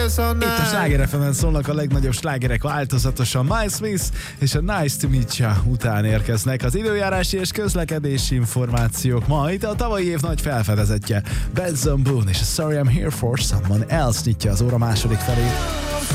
Itt a Sláger FM-en szólnak a legnagyobb slágerek változatosan. Miles Smith és a Nice to Meet Ya után érkeznek az időjárási és közlekedési információk. Majd a tavalyi év nagy felfedezetje Benson Boone és a Sorry I'm Here For Someone Else nyitja az óra második felét.